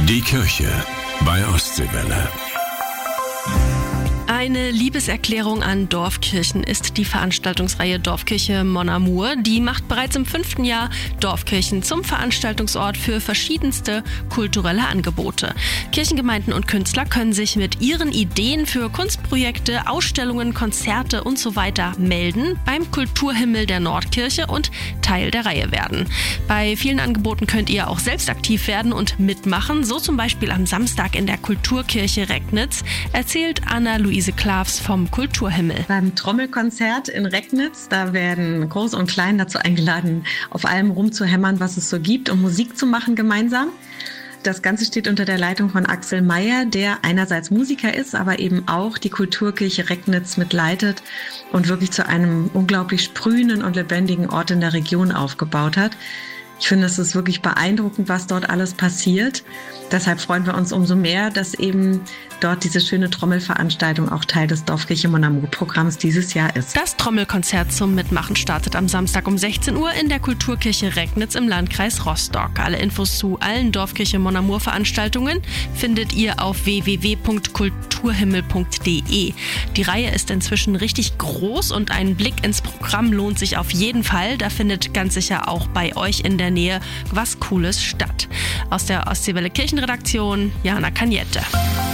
Die Kirche bei Ostseewelle. Eine Liebeserklärung an Dorfkirchen ist die Veranstaltungsreihe Dorfkirche Mon Amour. Die macht bereits im 5. Jahr Dorfkirchen zum Veranstaltungsort für verschiedenste kulturelle Angebote. Kirchengemeinden und Künstler können sich mit ihren Ideen für Kunstprojekte, Ausstellungen, Konzerte und so weiter melden beim Kulturhimmel der Nordkirche und Teil der Reihe werden. Bei vielen Angeboten könnt ihr auch selbst aktiv werden und mitmachen, so zum Beispiel am Samstag in der Kulturkirche Recknitz, erzählt Anna-Luise Klavs vom Kulturhimmel. Beim Trommelkonzert in Recknitz, da werden Groß und Klein dazu eingeladen, auf allem rumzuhämmern, was es so gibt, um Musik zu machen gemeinsam. Das Ganze steht unter der Leitung von Axel Meyer, der einerseits Musiker ist, aber eben auch die Kulturkirche Recknitz mitleitet und wirklich zu einem unglaublich sprühenden und lebendigen Ort in der Region aufgebaut hat. Ich finde, es ist wirklich beeindruckend, was dort alles passiert. Deshalb freuen wir uns umso mehr, dass eben dort diese schöne Trommelveranstaltung auch Teil des Dorfkirche Mon Amour Programms dieses Jahr ist. Das Trommelkonzert zum Mitmachen startet am Samstag um 16 Uhr in der Kulturkirche Recknitz im Landkreis Rostock. Alle Infos zu allen Dorfkirche Mon Amour Veranstaltungen findet ihr auf www.kulturhimmel.de. Die Reihe ist inzwischen richtig groß und ein Blick ins Programm lohnt sich auf jeden Fall. Da findet ganz sicher auch bei euch in der Nähe was Cooles statt. Aus der Ostseewelle Kirchenredaktion, Jana Cagnette.